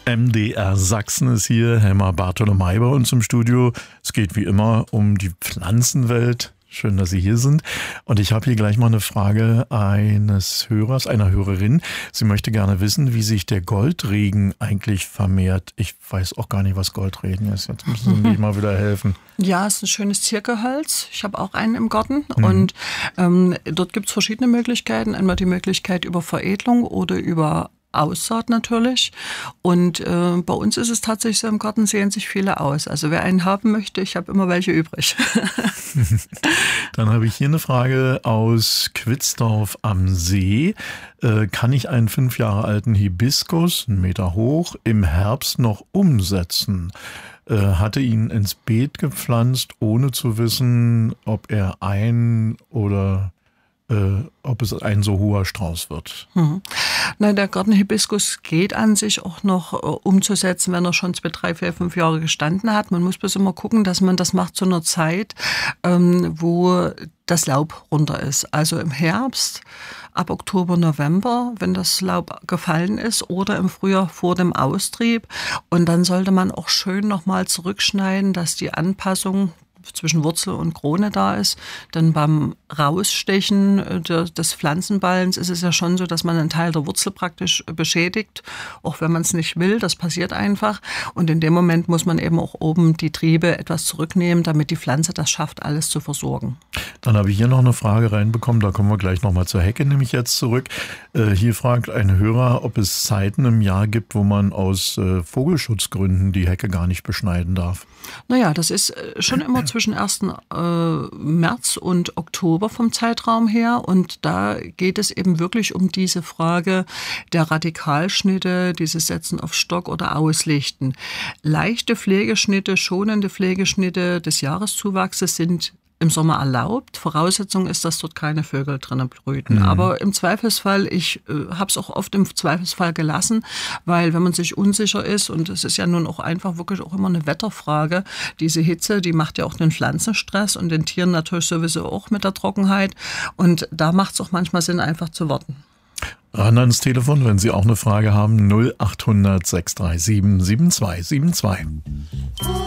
MDR Sachsen ist hier, Helma Bartholomei bei uns im Studio. Es geht wie immer um die Pflanzenwelt. Schön, dass Sie hier sind. Und ich habe hier gleich mal eine Frage eines Hörers, einer Hörerin. Sie möchte gerne wissen, wie sich der Goldregen eigentlich vermehrt. Ich weiß auch gar nicht, was Goldregen ist. Jetzt müssen Sie mir mal wieder helfen. Ja, es ist ein schönes Ziergehölz. Ich habe auch einen im Garten. Und dort gibt es verschiedene Möglichkeiten. Einmal die Möglichkeit über Veredelung oder über Aussaat natürlich. Und bei uns ist es tatsächlich so, im Garten sehen sich viele aus. Also wer einen haben möchte, ich habe immer welche übrig. Dann habe ich hier eine Frage aus Quitzdorf am See. Kann ich einen 5 Jahre alten Hibiskus, 1 Meter hoch, im Herbst noch umsetzen? Hatte ihn ins Beet gepflanzt, ohne zu wissen, ob ob es ein so hoher Strauß wird. Nein, der Gartenhibiskus geht an sich auch noch umzusetzen, wenn er schon 2, 3, 4, 5 Jahre gestanden hat. Man muss bloß immer gucken, dass man das macht zu einer Zeit, wo das Laub runter ist. Also im Herbst, ab Oktober, November, wenn das Laub gefallen ist, oder im Frühjahr vor dem Austrieb. Und dann sollte man auch schön nochmal zurückschneiden, dass die Anpassung zwischen Wurzel und Krone da ist. Denn beim Rausstechen des Pflanzenballens ist es ja schon so, dass man einen Teil der Wurzel praktisch beschädigt, auch wenn man es nicht will. Das passiert einfach. Und in dem Moment muss man eben auch oben die Triebe etwas zurücknehmen, damit die Pflanze das schafft, alles zu versorgen. Dann habe ich hier noch eine Frage reinbekommen, da kommen wir gleich nochmal zur Hecke, nämlich jetzt zurück. Hier fragt ein Hörer, ob es Zeiten im Jahr gibt, wo man aus Vogelschutzgründen die Hecke gar nicht beschneiden darf. Naja, das ist schon immer zwischen 1. März und Oktober vom Zeitraum her. Und da geht es eben wirklich um diese Frage der Radikalschnitte, dieses Setzen auf Stock oder Auslichten. Leichte Pflegeschnitte, schonende Pflegeschnitte des Jahreszuwachses sind im Sommer erlaubt. Voraussetzung ist, dass dort keine Vögel drinnen brüten. Aber im Zweifelsfall, ich habe es auch oft im Zweifelsfall gelassen, weil wenn man sich unsicher ist, und es ist ja nun auch einfach wirklich auch immer eine Wetterfrage, diese Hitze, die macht ja auch den Pflanzenstress und den Tieren natürlich sowieso auch mit der Trockenheit. Und da macht es auch manchmal Sinn, einfach zu warten. Ran ans Telefon, wenn Sie auch eine Frage haben, 0800 637 7272.